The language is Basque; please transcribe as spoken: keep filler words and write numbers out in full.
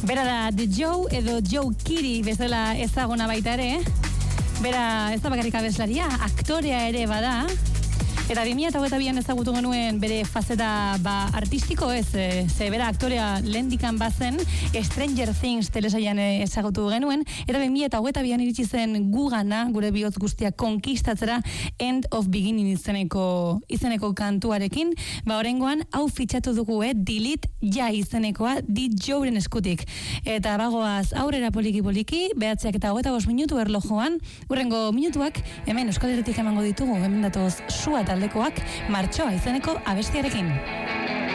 Bera da The Joe edo Joe Keery bezala ezaguna baita ere. Bera ez da bakarrik abeslaria, aktorea ere bada. Eta bi mila hogeita bian ezagutu genuen bere fazeta ba, artistiko ez, e, ze bera aktorea lehendikan bazen, Stranger Things telesailan ezagutu genuen, eta bi mila hogeita bian iritsi zen gugana, gure bihotz guztiak konkistatzera, End of Beginning izeneko, izeneko kantuarekin, ba orengoan hau fitxatu dugu, eh, Delete ja izenekoa, di Joeren eskutik. Eta bagoaz aurrera poliki-poliki, behatzeak eta hogeita bost minutu erlojoan, urrengo minutuak, hemen Euskal Herritik emango ditugu, hemen datoz sua taldekoak, Martxoa izeneko abestiarekin.